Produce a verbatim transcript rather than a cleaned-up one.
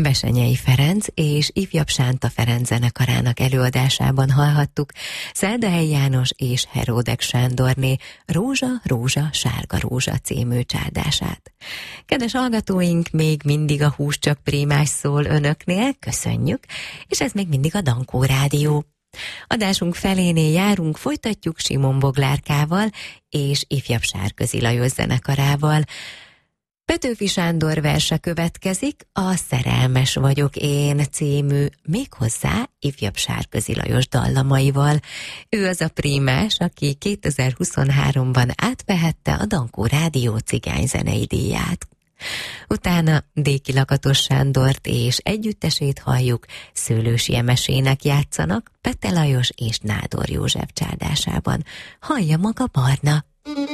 Besenyei Ferenc és ifjabb Sánta Ferenc zenekarának előadásában hallhattuk Száldahelyi János és Heródek Sándorné Rózsa, Rózsa, Sárga Rózsa című csáldását. Kedves hallgatóink, még mindig a Hús csak Prímás szól önöknél, köszönjük, és ez még mindig a Dankó Rádió. Adásunk felénél járunk, folytatjuk Simon Boglárkával és ifjabb Sárközi Lajos zenekarával. Petőfi Sándor verse következik, a Szerelmes vagyok én című, méghozzá ifjabb Sárközi Lajos dallamaival. Ő az a prímás, aki kétezer-huszonháromban átvehette a Dankó Rádió cigányzenei díját. Utána Déki Lakatos Sándort és együttesét halljuk, Szőlősi Emesének játszanak Pete Lajos és Nádor József csáldásában. Hallja maga Barna!